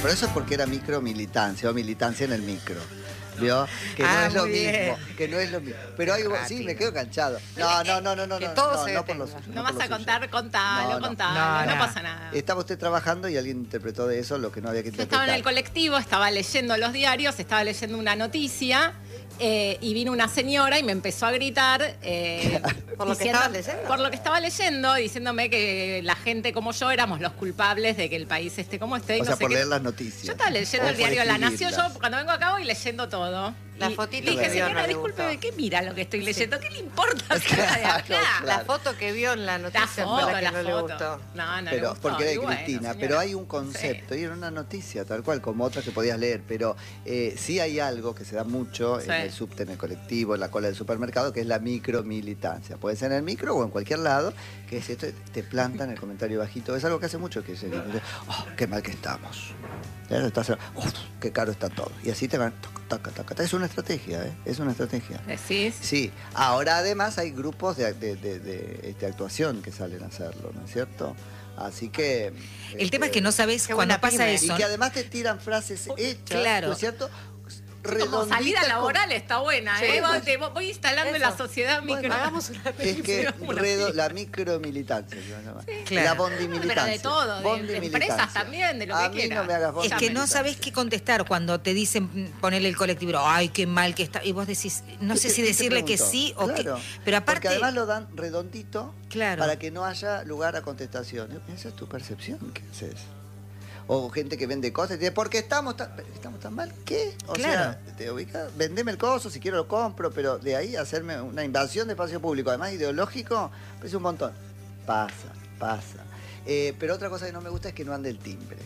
pero eso es porque era micromilitancia o militancia en el micro. ¿Vio? Que no es lo mismo, que no es lo mismo. Pero hay, sí, me quedo canchado. No, no vas a contar, contalo, no pasa nada. Estaba usted trabajando y alguien interpretó de eso lo que no había que interpretar. Yo estaba en el colectivo, estaba leyendo los diarios, estaba leyendo una noticia y vino una señora y me empezó a gritar ¿Por lo que estaba leyendo? Por lo que estaba leyendo, diciéndome que la gente como yo éramos los culpables de que el país esté como esté. O sea, por leer las noticias. Yo estaba leyendo el diario La Nación, yo cuando vengo acá voy leyendo todo. La fotito dije, que vio señora, no le disculpe, gustó. ¿qué mira lo que estoy leyendo? ¿Qué le importa de acá? La foto que vio en la noticia fue la que no le gustó. No le pero, gustó. porque era de Bueno, Cristina, señora. pero hay un concepto, y era una noticia tal cual, como otras que podías leer, pero sí hay algo que se da mucho en el subte, en el colectivo, en la cola del supermercado, que es la micromilitancia. Puede ser en el micro o en cualquier lado, que es esto, te plantan el comentario bajito. Es algo que hace mucho que se dice, qué mal que estamos. Qué caro está todo. Y así te van, taca, taca, taca. Es una estrategia, ¿eh? Es una estrategia. ¿Decís? Sí. Ahora además hay grupos de actuación que salen a hacerlo, ¿no es cierto? Así que... El tema es que no sabes cuando pasa eso. Y que además te tiran frases hechas, claro. ¿no es cierto? Como salida laboral está buena, ¿eh? Sí, Voy instalando en la sociedad micro. Hagamos una Es que la micromilitancia, Claro. la bondimilitancia. Pero de todo, de empresas también, de lo que quieras. No me hagas Es bondimilitancia. que no sabes qué contestar cuando te dicen ponerle el colectivo, ay, qué mal que está. Y vos decís, no sé si decirle que sí o que. Pero aparte. Porque además lo dan redondito Claro. para que no haya lugar a contestación. Esa es tu percepción, ¿qué haces? O gente que vende cosas y dice, ¿por qué estamos tan mal? ¿Qué? O Claro. sea, te ubicas, vendeme el coso, si quiero lo compro, pero de ahí hacerme una invasión de espacio público, además ideológico, parece un montón. Pasa. Pero otra cosa que no me gusta es que no ande el timbre.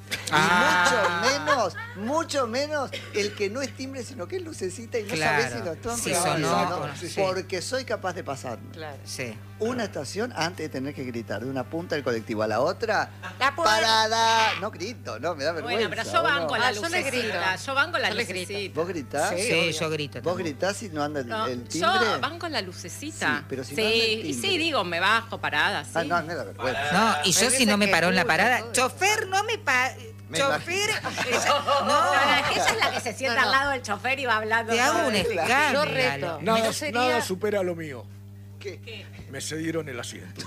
Y mucho menos el que no es timbre, sino que es lucecita y no sabés si lo están Sí, grabando, sonó, sí. porque soy capaz de pasarme. Claro. Sí. Una estación antes de tener que gritar de una punta del colectivo a la otra, La puerta. parada. No grito, no, me da vergüenza. Bueno, pero yo banco la yo le grito. lucecita. Yo banco la Yo le grito. lucecita. ¿Vos gritás? Sí, yo grito. ¿Vos también. gritás si no anda el timbre? Yo banco la lucecita. Sí, pero si no anda el timbre. Y sí, digo, me bajo parada, sí. No, me da vergüenza. No, y yo Hay si no veces me que paró en la escucha parada, todo. chofer, no me chofer. No, es que ella es la que se sienta al lado del chofer y va hablando. Te hago todo un el- escándalo. Yo reto. Nada, Yo sería- nada supera lo mío. ¿Qué? Me cedieron el asiento.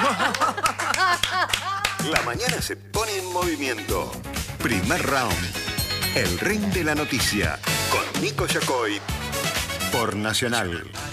La mañana se pone en movimiento. Primer round. El ring de la noticia. Con Nico Yacoy. Por Nacional.